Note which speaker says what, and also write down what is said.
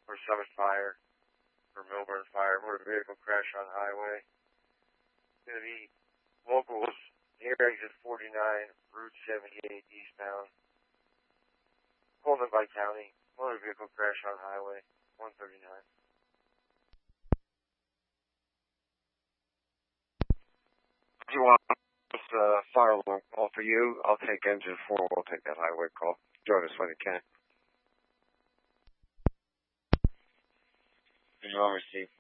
Speaker 1: or Summit Fire, or Milburn Fire, motor vehicle crash on highway. It's going to be locals near exit 49, Route 78 eastbound. Pullman by County, motor vehicle crash on highway 139. If you want this fire alarm call for you, I'll take engine 4. We'll take that highway call. Join us when you can. Alarm received.